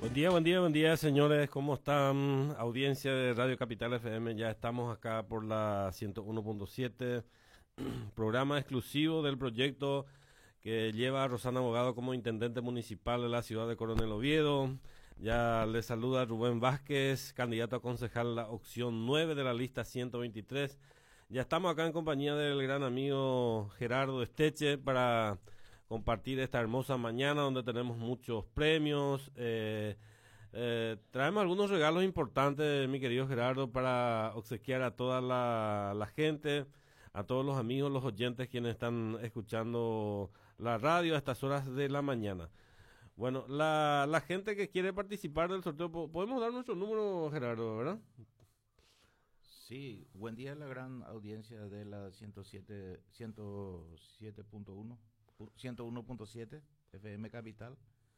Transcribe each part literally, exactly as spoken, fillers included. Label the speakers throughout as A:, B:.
A: Buen día, buen día, buen día, señores. ¿Cómo están? Audiencia de Radio Capital F M. Ya estamos acá por la ciento uno punto siete, programa exclusivo del proyecto que lleva a Rosana Abogado como intendente municipal de la ciudad de Coronel Oviedo. Ya les saluda Rubén Vázquez, candidato a concejal la opción nueve de la lista ciento veintitrés. Ya estamos acá en compañía del gran amigo Gerardo Esteche para compartir esta hermosa mañana donde tenemos muchos premios. Eh, eh, traemos algunos regalos importantes, mi querido Gerardo, para obsequiar a toda la, la gente, a todos los amigos, los oyentes quienes están escuchando la radio a estas horas de la mañana. Bueno, la, la gente que quiere participar del sorteo, podemos dar nuestro número, Gerardo, ¿verdad?
B: Sí, buen día a la gran audiencia de la ciento siete, ciento siete punto uno, ciento uno punto siete F M Capital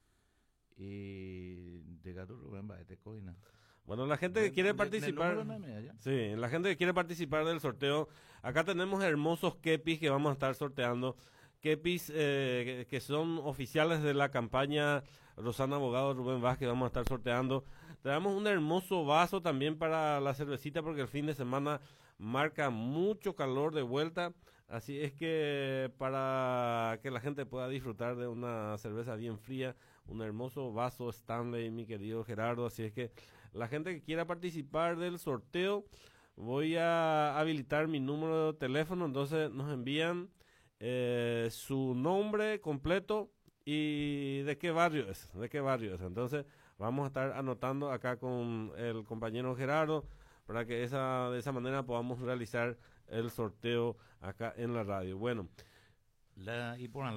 B: y de Gato Rubén Baete Coina.
A: Bueno, la gente que quiere participar, sí, la gente que quiere participar del sorteo, acá tenemos hermosos kepis que vamos a estar sorteando, kepis eh, que, que son oficiales de la campaña Rosana Abogado Rubén Vázquez, vamos a estar sorteando. Tenemos un hermoso vaso también para la cervecita porque el fin de semana marca mucho calor de vuelta, así es que para que la gente pueda disfrutar de una cerveza bien fría, un hermoso vaso Stanley, mi querido Gerardo, así es que la gente que quiera participar del sorteo, voy a habilitar mi número de teléfono, entonces nos envían eh, su nombre completo y de qué barrio es, de qué barrio es, entonces vamos a estar anotando acá con el compañero Gerardo para que esa de esa manera podamos realizar el sorteo acá en la radio. Bueno,
B: la, y por